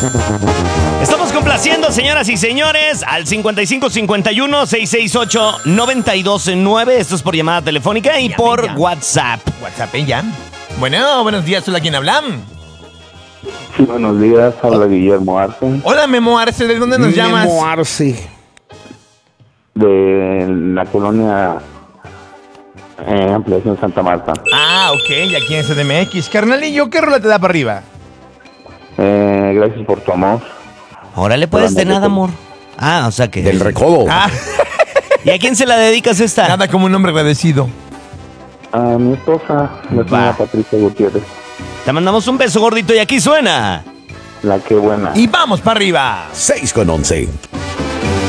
Estamos complaciendo, señoras y señores, al 5551-668-929. Esto es por llamada telefónica y por WhatsApp. WhatsApp, ya. Bueno, buenos días, ¿hola quién hablan? Sí, buenos días, habla Guillermo Arce, Hola, Memo Arce, ¿de dónde nos llamas? Memo Arce. de la colonia Ampliación Santa Marta. Ah, ok, aquí en CDMX. Carnalillo, ¿qué rola te da para arriba? Gracias por tu amor. Órale, pues, de nada, amor. Ah, o sea que... Del recodo. Ah, ¿Y a quién se la dedicas esta? nada como un hombre agradecido. A mi esposa, la señora Patricia Gutiérrez. Te mandamos un beso, gordito, y aquí suena. La que buena. Y vamos para arriba. 6 con 11.